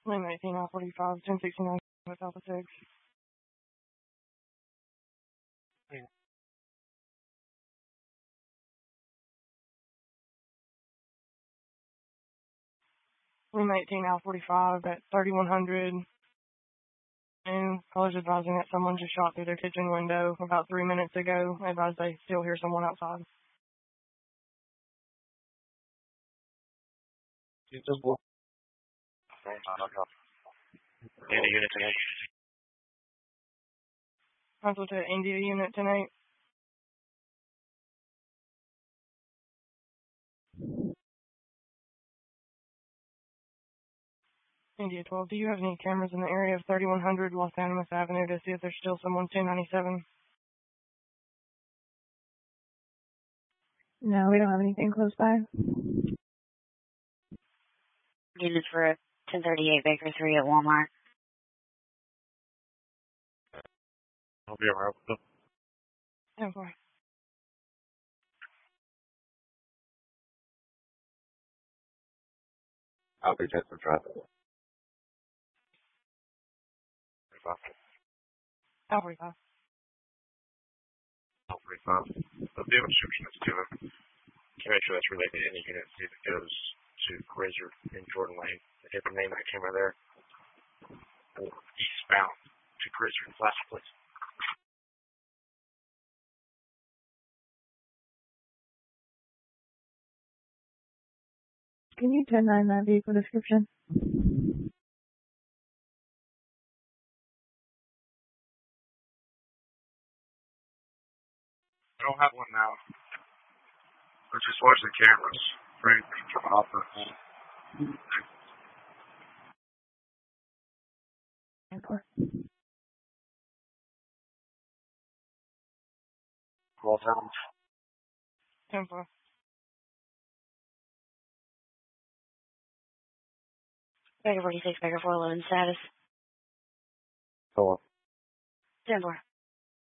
Lane 18, I-45, 1069 with Alpha 6. Yeah. Lane 18, I-45 at 3100. And callers advising that someone just shot through their kitchen window about 3 minutes ago. Advise they still hear someone outside. Any unit tonight? Council to India unit tonight. India 12, do you have any cameras in the area of 3100 Los Animas Avenue to see if there's still someone 1097? No, we don't have anything close by. Units for 1038 Baker 3 at Walmart. I'll be around. 10-4. I'll be just for traffic. I-45. I'll be able to description that's to him. Can make sure that's related to any unit. See if it goes to Razor in Jordan Lane. Hit the name of the camera there. Or eastbound to Grazer in Plaza Place. Can you 10-9 that vehicle description? I don't have one now. But just watch the cameras. Right? From off the phone. 10-4. Roll down. 10-4. Baker 46, Baker 411 status. So, 10-4.